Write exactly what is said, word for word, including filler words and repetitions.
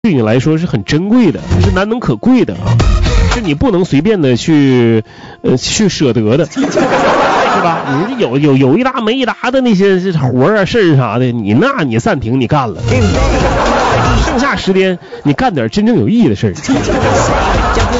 对你来说是很珍贵的，是难能可贵的啊，是你不能随便的去呃去舍得的，是吧？你有有有一搭没一搭的那些活啊事儿啥的，你那你暂停你干了，剩下时间你干点真正有意义的事儿。